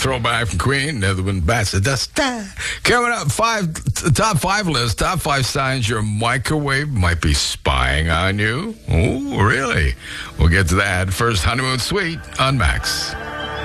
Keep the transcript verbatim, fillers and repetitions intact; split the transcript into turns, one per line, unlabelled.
throwback from Queen, another one, Bats of Dust. Coming up, five top five list, top five signs your microwave might be spying on you. Oh, really? We'll get to that. First, Honeymoon Suite on Max.